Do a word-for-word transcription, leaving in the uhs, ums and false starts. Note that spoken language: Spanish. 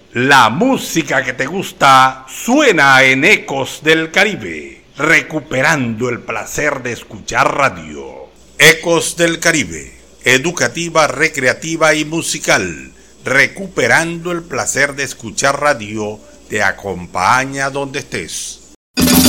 La música que te gusta suena en Ecos del Caribe, recuperando el placer de escuchar radio. Ecos del Caribe, educativa, recreativa y musical, recuperando el placer de escuchar radio, te acompaña donde estés.